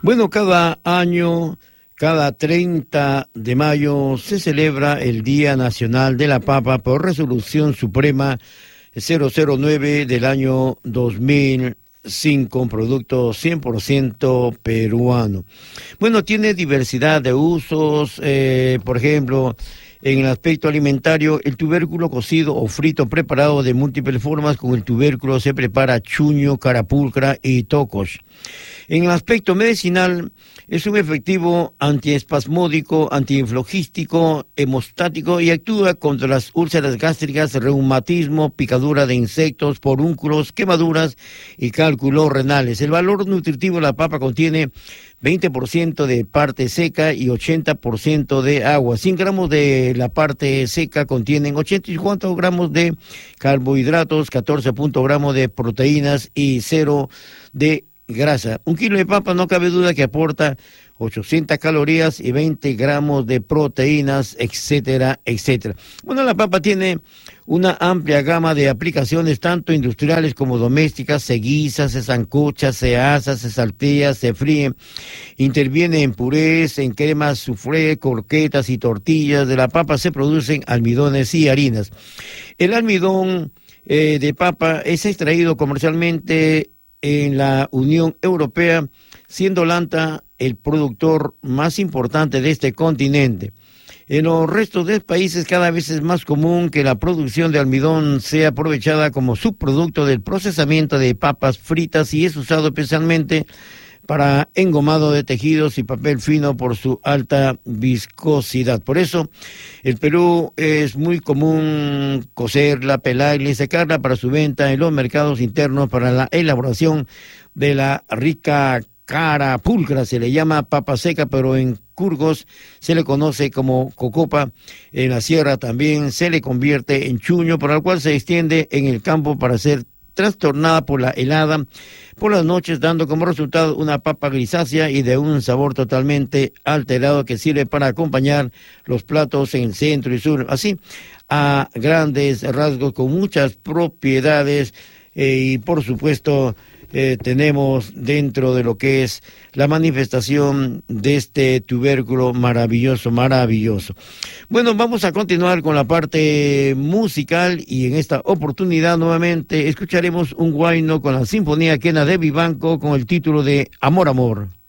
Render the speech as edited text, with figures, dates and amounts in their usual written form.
Bueno, cada año, cada 30 de mayo, se celebra el Día Nacional de la Papa por resolución suprema 009 del año 2005, un producto 100% peruano. Bueno, tiene diversidad de usos, por ejemplo, en el aspecto alimentario, el tubérculo cocido o frito preparado de múltiples formas. Con el tubérculo se prepara chuño, carapulcra y tocos. En el aspecto medicinal, es un efectivo antiespasmódico, antiinflogístico, hemostático y actúa contra las úlceras gástricas, reumatismo, picadura de insectos, porúnculos, quemaduras y cálculos renales. El valor nutritivo de la papa contiene 20% de parte seca y 80% de agua. 100 gramos de la parte seca contienen 84 gramos de carbohidratos, 14 gramos de proteínas y 0 de grasa. Un kilo de papa no cabe duda que aporta 800 calorías y 20 gramos de proteínas, etcétera, etcétera. Bueno, la papa tiene una amplia gama de aplicaciones, tanto industriales como domésticas. Se guisa, se sancocha, se asa, se saltea, se fríe. Interviene en purés, en cremas, soufflé, croquetas y tortillas. De la papa se producen almidones y harinas. El almidón de papa es extraído comercialmente en la Unión Europea, siendo Holanda el productor más importante de este continente. En los restos de países cada vez es más común que la producción de almidón sea aprovechada como subproducto del procesamiento de papas fritas y es usado especialmente para engomado de tejidos y papel fino por su alta viscosidad. Por eso, el Perú es muy común cocerla, pelarla y secarla para su venta en los mercados internos para la elaboración de la rica carapulcra. Se le llama papa seca, pero en Curgos se le conoce como cocopa. En la sierra también se le convierte en chuño, por el cual se extiende en el campo para ser trastornada por la helada por las noches, dando como resultado una papa grisácea y de un sabor totalmente alterado que sirve para acompañar los platos en el centro y sur. Así, a grandes rasgos, con muchas propiedades y por supuesto tenemos dentro de lo que es la manifestación de este tubérculo maravilloso. Bueno, vamos a continuar con la parte musical y en esta oportunidad nuevamente escucharemos un huayno con la Sinfonía Quena de Vivanco con el título de Amor, Amor.